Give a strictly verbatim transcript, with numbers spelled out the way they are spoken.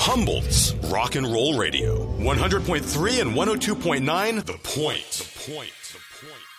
Humboldt's Rock and Roll Radio. one hundred point three and one oh two point nine The Point. The Point. The Point.